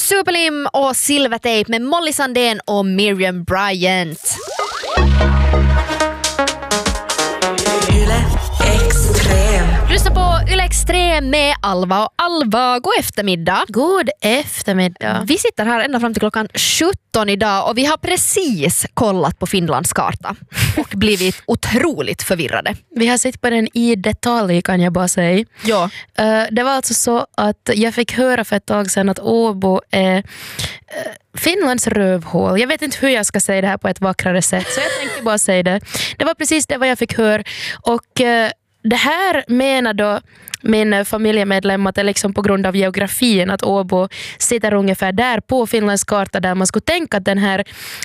Superlim och Silvertape med Molly Sandén och Miriam Bryant. Lyssna på Yle Extrem med Alva och Alva. God eftermiddag. God eftermiddag. Vi sitter här ända fram till klockan 17 idag och vi har precis kollat på Finlands karta och blivit otroligt förvirrade. Vi har sett på den i detalj, kan jag bara säga. Ja. Det var alltså så att jag fick höra för ett tag sedan att Åbo är Finlands rövhål. Jag vet inte hur jag ska säga det här på ett vackrare sätt, så jag tänkte bara säga det. Det var precis det vad jag fick höra. Och det här menar då min familjemedlem att det är liksom på grund av geografin att Åbo sitter ungefär där på Finlands karta där man skulle tänka att den här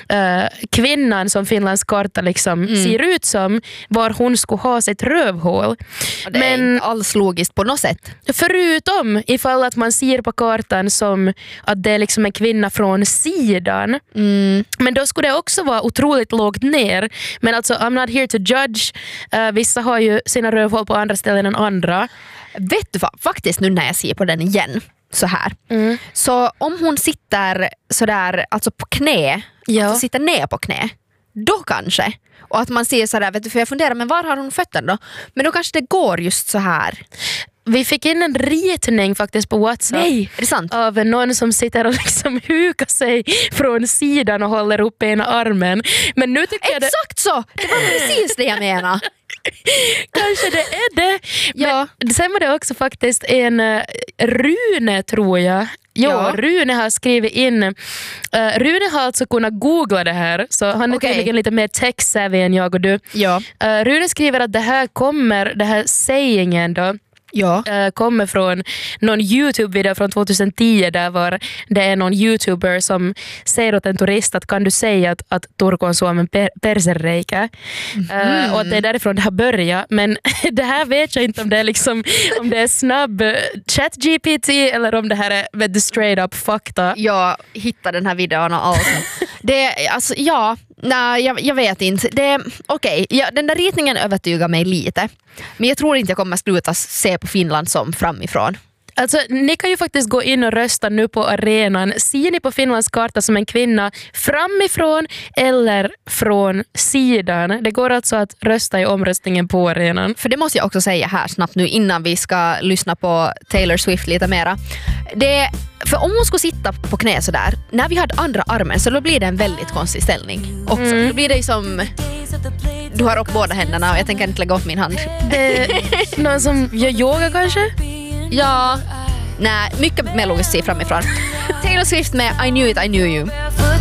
kvinnan som Finlands karta liksom ser ut som, var hon skulle ha sitt rövhål. Det är inte alls logiskt på något sätt. Förutom ifall att man ser på kartan som att det är liksom en kvinna från sidan. Men då skulle det också vara otroligt lågt ner. Men alltså, I'm not here to judge. Vissa har ju sina rövhål på andra ställen än andra. Vet du vad? Faktiskt nu när jag ser på den igen så här. Så om hon sitter sådär, alltså på knä, alltså sitter ner på knä, då kanske. Och att man ser sådär, vet du, för jag funderar, men var har hon fötterna då? Men då kanske det går just så här. Vi fick in en ritning faktiskt på WhatsApp. Nej, är det sant? Av någon som sitter och liksom hukar sig från sidan och håller upp ena armen. Men nu tycker jag exakt så! Det var precis det jag menar. Kanske det är det. Ja. Men sen var det också faktiskt en Rune, tror jag. Rune har skrivit in. Rune har alltså kunnat googla det här, så han är tydligen lite mer tech-savvy än jag och du. Ja. Rune skriver att det här sägningen då kommer från någon YouTube-video från 2010 där var det är någon YouTuber som säger åt en turist att kan du säga att Turku on Suomen perserreikä, och att det är därifrån det har börjat. Men det här vet jag inte om det är liksom, om det är snabb ChatGPT eller om det här är straight up fakta. Jag hittade den här videon och allt. Det, alltså, jag vet inte. Den där ritningen övertygar mig lite. Men jag tror inte jag kommer sluta se på Finland som framifrån. Alltså, ni kan ju faktiskt gå in och rösta nu på arenan. Ser ni på Finlands karta som en kvinna framifrån eller från sidan? Det går alltså att rösta i omröstningen på arenan. För det måste jag också säga här snabbt nu innan vi ska lyssna på Taylor Swift lite mera. För om hon skulle sitta på knä så där, när vi hade andra armen, så då blir det en väldigt konstig ställning också. Då blir det som du har upp båda händerna och jag tänker inte lägga upp min hand. Det är någon som gör yoga kanske? Ja. Nej, mycket mer logiskt framifrån. Taylor Swift med I Knew It, I Knew You.